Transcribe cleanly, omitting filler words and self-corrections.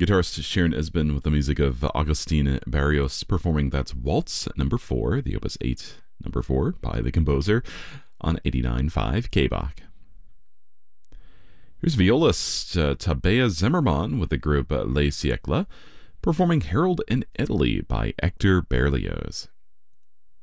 Guitarist Sharon Esben with the music of Agustin Barrios performing That's Waltz number 4, the Opus 8 number 4 by the composer on 89.5 K-Bach. Here's violist Tabea Zimmermann with the group Les Siècles performing Harold in Italy by Hector Berlioz.